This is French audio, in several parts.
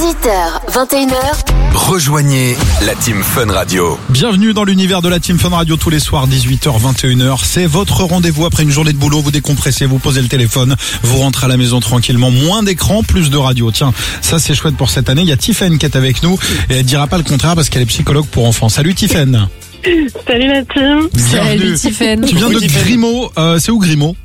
18h, 21h. Rejoignez la Team Fun Radio. Bienvenue dans l'univers de la Team Fun Radio tous les soirs 18h, 21h. C'est votre rendez-vous après une journée de boulot. Vous décompressez, vous posez le téléphone, vous rentrez à la maison tranquillement. Moins d'écran, plus de radio. Tiens, ça c'est chouette pour cette année. Il y a Tiffen qui est avec nous et elle dira pas le contraire parce qu'elle est psychologue pour enfants. Salut Tiffen. Salut la team. Bienvenue. Salut Tiffen. Tu viens de Grimaud. C'est où Grimaud?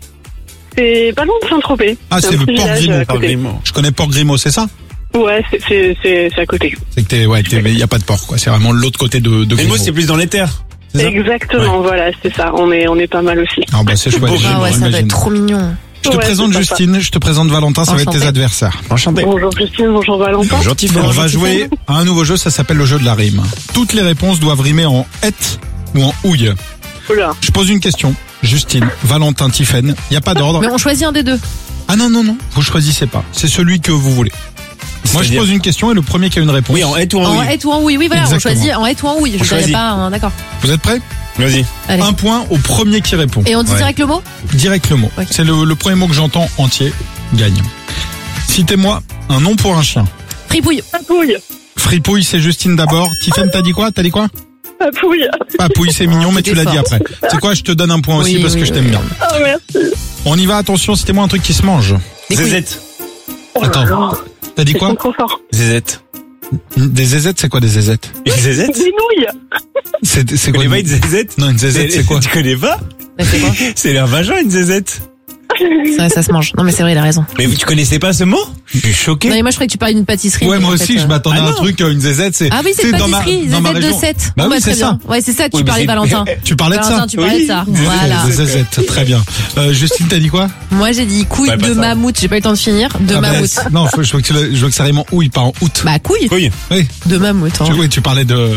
C'est pas loin de Saint-Tropez. Ah, c'est le un petit Port village à côté. Grimaud. Je connais Port Grimaud, c'est ça? Ouais, c'est à côté. C'est que mais il y a pas de port quoi. C'est vraiment l'autre côté de Grimaud. Grimaud, c'est plus dans les terres. C'est ça? Exactement, voilà, c'est ça. On est pas mal aussi. Ah bah c'est chouette. Ah ouais, ça doit j'imagine. être trop mignon. Je te Ouais, présente c'est Justine, je te présente Valentin, ça va être tes Enchanté. adversaires. Enchanté. Bonjour Justine, bonjour Valentin. Bonjour Tiffen. On va jouer à un nouveau jeu, ça s'appelle le jeu de la rime. Toutes les réponses doivent rimer en et ou en ouille. Oula. Je pose une question. Justine, Valentin, Tiffen, il n'y a pas d'ordre. Mais on choisit un des deux. Ah non, vous choisissez pas. C'est celui que vous voulez. Moi je C'est-à-dire pose une question et le premier qui a une réponse. Oui, en et ou en En oui. et ou en oui. Oui, voilà, Exactement. on choisit en et ou en oui. Je choisit. savais pas, hein, d'accord. Vous êtes prêts? Vas-y. Allez. Un point au premier qui répond. Et on dit Ouais. direct le mot? Direct le mot. Ok. C'est le premier mot que j'entends entier gagne. Citez-moi un nom pour un chien. Fripouille. Papouille. Fripouille, c'est Justine d'abord. Tiffen, t'as dit quoi? Papouille. Papouille, c'est mignon, mais T'es tu l'as dit forte. après. C'est quoi? Je te donne un point aussi Oui, parce oui, que je t'aime oui. bien. Oh, merci. On y va, attention, citez-moi un truc qui se mange. Des couilles. Zézette. Oh là Attends. là. T'as dit Ils quoi? sont trop forts. Zézette. Des zézettes, c'est quoi des zézettes? Une zézette? Des nouilles. C'est Tu quoi? connais pas une zézette? Non, une zézette, c'est quoi? Tu connais pas? Bah, c'est quoi? C'est un vagin, une zézette. C'est vrai, ça se mange. Non, mais c'est vrai, il a raison. Mais tu connaissais pas ce mot? Je suis choqué. Non, mais moi, je croyais que tu parlais d'une pâtisserie. Ouais, mais moi en aussi, fait, je m'attendais Ah à un non. truc, une zézette, c'est. Ah oui, c'est dans ma pâtisserie, dans ma zézette de région. 7. Bah oui, c'est très ça. bien. Ouais, c'est ça que Oui, tu mais parlais, c'est- Valentin. Tu parlais de ça? Valentin, tu parlais de ça. Oui. Voilà. Des zézettes, très bien. Justine, t'as dit quoi? Moi, j'ai dit couille Ouais, pas de ça. mammouth. J'ai pas eu le temps de finir. De Ah bah, mammouth. non, je veux que ça rime en ouille, pas en out. Bah, couille Oui. Oui, de mammouth. Hein. oui, tu parlais de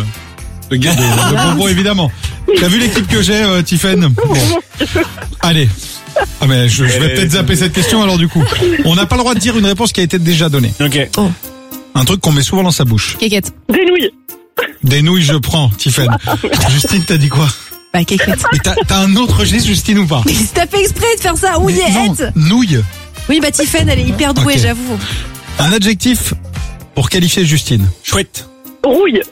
bonbons, évidemment. T'as vu l'équipe que j'ai, Tiffen? Bon. Allez. Ah, mais je vais peut-être zapper cette question alors du coup. On n'a pas le droit de dire une réponse qui a été déjà donnée. Ok. Un truc qu'on met souvent dans sa bouche. Kékette. Des nouilles. Des nouilles, je prends, Tiffen. Justine, t'as dit quoi? Bah, kékette. Mais t'as un autre geste, Justine, ou pas? Mais t'as fait exprès de faire ça. Oui, Mais non, Ed. nouilles. Oui, bah, Tiffen, elle est hyper douée, Ok. j'avoue. Un adjectif pour qualifier Justine. Chouette. Rouille.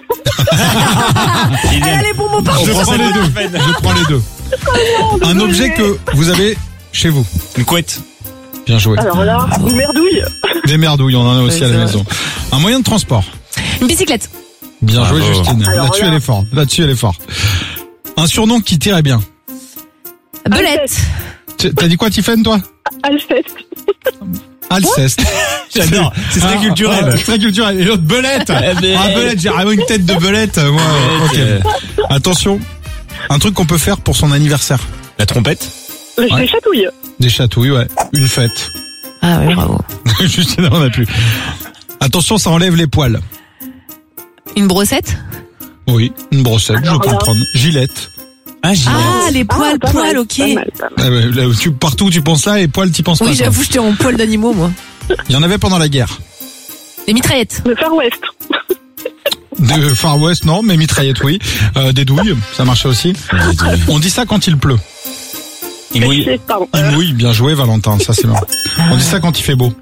Elle a les bons mots partout. Je prends les deux. Je prends les deux. Un objet que vous avez chez vous. Une couette. Bien joué. Alors là, une merdouille. Des merdouilles, on en a aussi Oui, à la c'est maison. Un moyen de transport. Une bicyclette. Bien Bravo. joué, Justine. Alors Là-dessus, là. elle est forte. Là-dessus, elle est forte. Un surnom qui tirait bien. Belette. T'as dit quoi, Tiffen, toi? Alceste. Alceste. J'adore. C'est très culturel. C'est très culturel. Et l'autre, belette. Belette, j'ai vraiment une tête de belette. Moi, ok. Attention. Un truc qu'on peut faire pour son anniversaire. La trompette. Ouais. Des chatouilles. Des chatouilles, ouais. Une fête. Ah oui, bravo. Justine, on a plus. Attention, ça enlève les poils. Une brossette. Oui, une brossette, je Alors peux là. prendre. Gilette. Ah, j'ai. Ah, les poils, pas poils, mal, ok. Pas mal, pas mal. Ah ouais, là, partout où tu penses là, et poils, t'y penses pas. Oui, toi. j'avoue, j'étais en poil d'animaux, moi. Il y en avait pendant la guerre. Les mitraillettes. Le Far West. De Far West, non, mais mitraillettes, oui. Des douilles, ça marchait aussi. On dit ça quand il pleut. Une mouille. Pardon. Il mouille, bien joué, Valentin, ça c'est marrant. On dit ça quand il fait beau.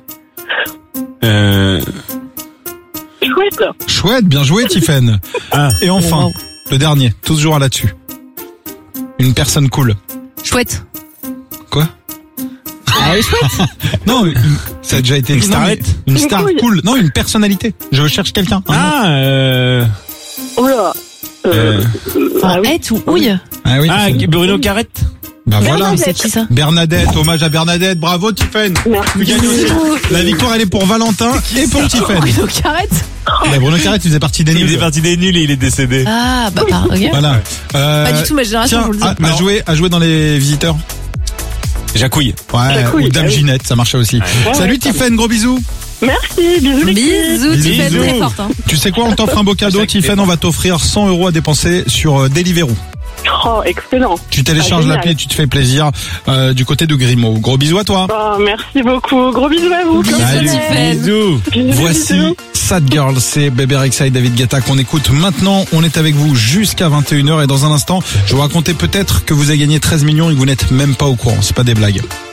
Chouette. Chouette, bien joué, Tiffen. Ah. Et enfin, Wow. le dernier, toujours là-dessus. Une personne cool. Chouette. Quoi? Ah, elle est chouette. Non, ça a déjà été Une non, mais starlette. Une Une star couille. cool. Non, une personnalité. Je cherche quelqu'un. Oula. En oui. hête ou houille. Ah oui. Ah, Bruno Carrette. Bah voilà. Bernadette. C'est qui ça? Bernadette, hommage à Bernadette. Bravo, Tiffen. Merci. Tu gagnes aussi. La victoire, elle est pour Valentin et pour Tiffen. Bruno Carrette. Et Bruno Carrette, il faisait partie des Il nuls. faisait partie des nuls et il est décédé. Ah, bah, ok. Voilà. Pas du tout ma génération, Tiens, je vous le dis. à jouer dans les visiteurs. Jacouille. Ouais, Jacouille, ou Dame ah oui. Ginette, ça marchait aussi. Ouais, Salut ouais, Tiffen, gros bisous. Merci. Bisous. les filles. Bisous, tu fais Bisous. très forte, hein. Tu sais quoi, on t'offre un beau cadeau, Chaque Tiffen, on va t'offrir 100 € à dépenser sur Deliveroo. Oh, excellent. Tu télécharges génial. l'appli et tu te fais plaisir du côté de Grimaud. Gros bisous à toi. Oh, merci beaucoup. Gros bisous à vous. Bisous, Salut. Tiffen. Bisous. Bisous, Voici bisous. Sad Girl, c'est Bébé Rexha et David Guetta qu'on écoute maintenant. On est avec vous jusqu'à 21h et dans un instant, je vais vous raconter peut-être que vous avez gagné 13 millions et que vous n'êtes même pas au courant. C'est pas des blagues.